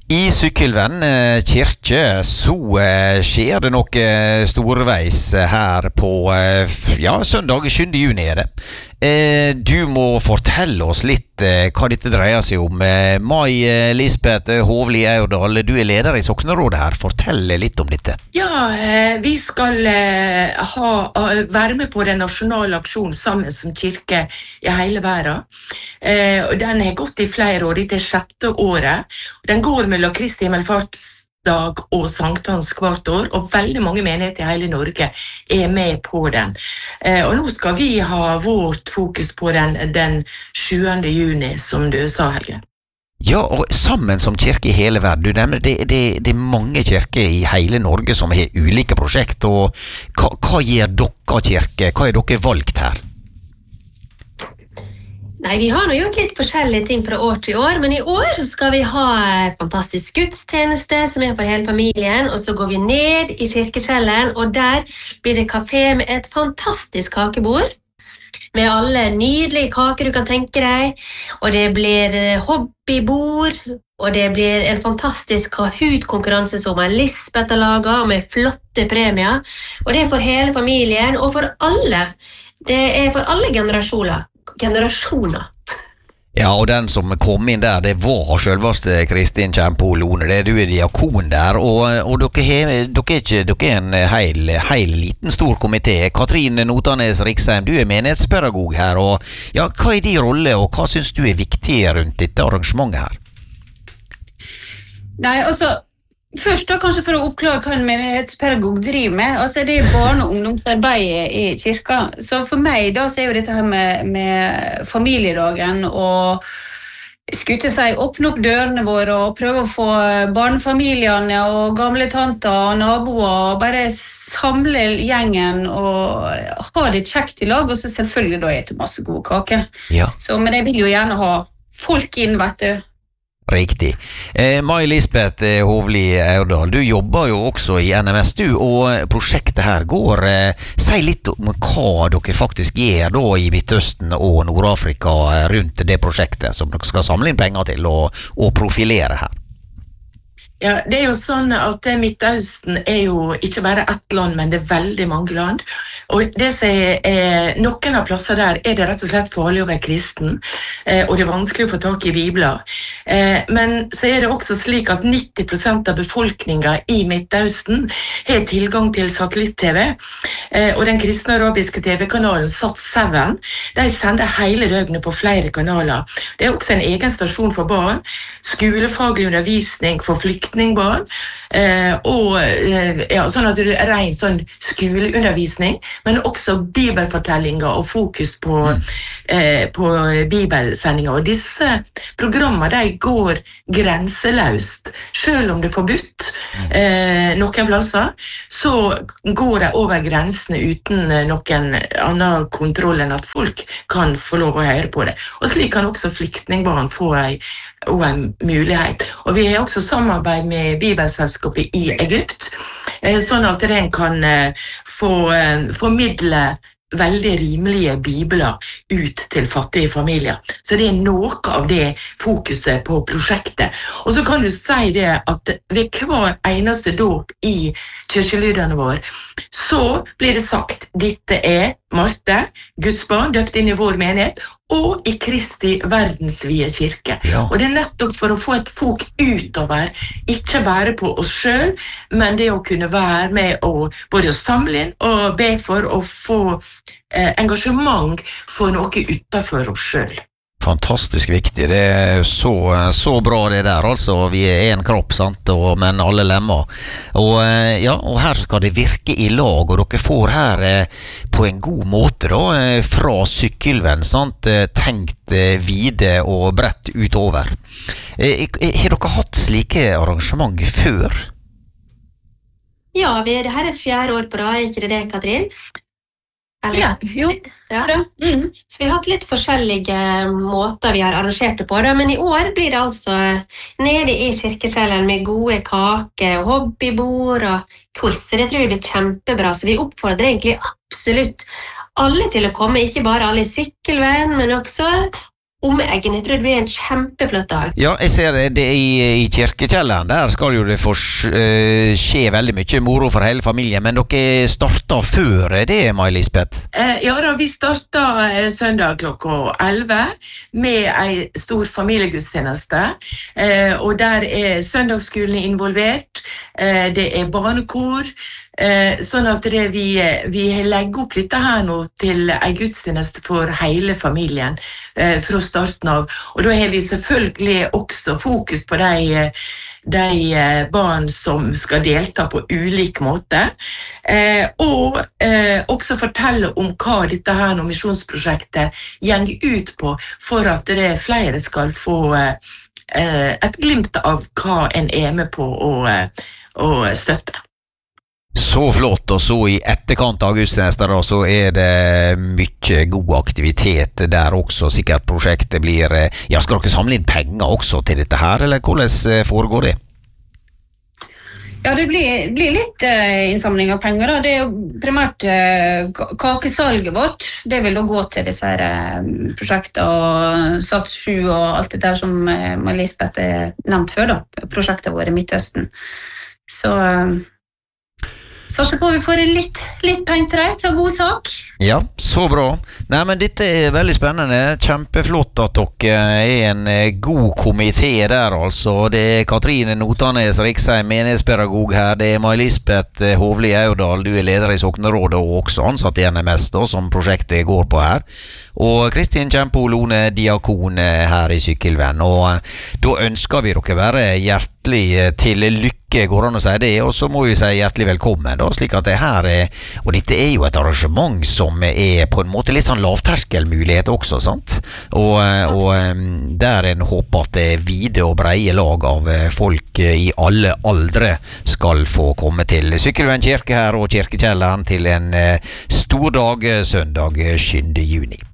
I Sykkylven kirke så skjer det noe storveis her på søndag 7. juni er det. Du må fortelle oss litt hva dette dreier seg om. Mai Lisbeth Hovli Aurdal, du leder I Soknerådet her. Fortell litt om dette. Ja, vi skal være med på den nasjonale aksjonen sammen som kirke I hele verden. Og den har gått I flere år, dette 6. året. Den går mellom Kristi himmelfartsdag og sankthans hvert år, og veldig mange menigheter I hele Norge med på den. Og nå skal vi ha vårt fokus på den 7. juni, som du sa, Helge. Ja, og sammen som kirke I hele verden, du nevner det mange kirker I hele Norge som har ulike prosjekt, og hva gjør dere kirke? Hva dere valgt her? Nei, vi har nå gjort litt forskjellige ting fra år til år, men I år så skal vi ha fantastisk gudstjeneste som for hele familien, og så går vi ned I kirkekjelleren, og der blir det kafé med et fantastisk kakebord, med alle nydelige kaker du kan tenke deg, og det blir hobbybord, og det blir en fantastisk Kahoot-konkurranse som Lisbeth har laget, med flotte premier, og det for hele familien, og for alle. Det for alle generasjoner. Ja, og den som kom inn der, det var selveste Kristin Kjempo Lone. Du diakon der, og dere en heil liten stor komité. Katrin Notanes Riksheim, du menighetspedagog her, og ja, hva din rolle, og hva synes du viktig rundt dette arrangementet her? Nei, altså, først da kanskje for å oppklare hva en menighetspedagog driver med, altså det barne- og ungdomsarbeid I kirka. Så for meg da så jo dette her med familiedagen og skulle til å si åpne opp dørene våre og prøve å få barnefamiliene og gamle tanter og naboer og bare samle gjengen og ha det kjekt I lag, og så selvfølgelig da etter masse gode kaker. Ja. Så, men jeg vil jo gjerne ha folk inn, vet du. Riktig. Mai Lisbeth Hovli Aurdal, du jobber jo også I NMS du, og prosjektet her går. Si litt om hva dere faktisk gjør da I Midtøsten og Nord-Afrika rundt det prosjektet som dere skal samle inn penger til og profilere her. Ja, det jo sånn at Midtøsten jo ikke bare ett land, men det veldig mange land. Og det som noen av plasser der det rett og slett farlig å være kristen, og det vanskelig å få tak I bibler. Men så det også slik at 90% av befolkningen I Midtøsten har tilgang til satellitt-TV, og den kristne arabiske TV-kanalen Sat7, de sender hele døgnet på flere kanaler. Det også en egen stasjon for barn, skolefaglig undervisning for flyktningbarn, og ja, sånn at det ren sånn skoleundervisning, men også bibelfortellinger og fokus på bibelsendinger. Og disse programmene de går grenseløst. Selv om det forbudt noen plasser, så går de over grensene uten noen annen kontroll enn at folk kan få lov å høre på det. Og slik kan også flyktningbarn få en mulighet. Og vi har også samarbeid med Bibelselskapet I Egypt, sånn at den kan formidle veldig rimelige bibler ut til fattige familier. Så det noe av det fokuset på prosjektet. Og så kan du si det at ved hver eneste dåp I kirkelydene våre, så blir det sagt, dette Marte, Guds barn, døpt inn I vår menighet, og I Kristi verdensvide kirke. Ja. Og det nettopp for å få et fok utover, ikke bare på oss selv, men det å kunne være med og både samle inn og be for å få engasjement for noe utenfor oss selv. Fantastisk viktig, det så bra det der, altså, vi en kropp, sant, men alle lemmer, og ja, og her skal det virke I lag, og dere får her på en god måte da, fra Sykkylven, sant, tenkt vide og bredt utover. Har dere hatt slike arrangement før? Ja, det her 4. år på rad, ikke det, Katrin? Eller? Ja, jo. Ja. Så vi har hatt litt forskjellige måter vi har arrangert det på, da. Men I år blir det altså nede I kirkekjelleren med gode kaker og hobbybord og quiz. Det tror jeg blir kjempebra, så vi oppfordrer egentlig absolutt alle til å komme, ikke bare alle I Sykkylven, men også Omeggen. Jeg tror det blir en kjempeflott dag. Ja, jeg ser det i kirkekjelleren. Der skal jo det skje veldig mye moro for hele familien, men dere starter før det, Mai-Lisbeth? Ja da, vi starter søndag klokka 11 med en stor familiegudstjeneste, og der søndagsskolen involvert, det barnekor, sånn at vi legger opp dette her nå til en gudstjeneste for hele familien fra starten av. Og da har vi selvfølgelig også fokus på de barn som skal delta på ulik måte, og også fortelle om hva dette her nå misjonsprosjektet går ut på, for at det flere skal få et glimt av hva en med på å støtte. Så flott, og så i etterkant av gudstjenester da, så det mye god aktivitet der også. Sikkert prosjektet blir, skal dere samle inn penger også til dette her, eller hvordan foregår det? Ja, det blir litt innsamling av penger da. Det jo primært kakesalget vårt. Det vil da gå til disse her prosjekter og Sats 7 og alt det der som Lisbeth nevnt før da. Prosjektet vårt i Midtøsten. Så satser på vi får litt penger til deg, til god sak. Ja, så bra. Nei, men dette veldig spennende. Kjempeflott at dere en god komité der, altså. Det Katrine Notanes, Riksheim menighetspedagog her. Det Mai-Lisbeth Hovli Audal, du leder i Soknerådet og også ansatt i NMS da, som prosjektet går på her. Og Kristin Kjempo Lone, diakon her i Sykkelvenn. Og da ønsker vi dere være hjertelig til lykke, går an å si det, og så må vi si hjertelig velkommen da, slik at det her og dette jo et arrangement som på en måte litt sånn lavterskelmulighet også, sant? Og der en håper at vide og breie lag av folk i alle aldre skal få komme til Sykkelvenn kirke her og kirkekjelleren til en stor dag søndag 7. juni.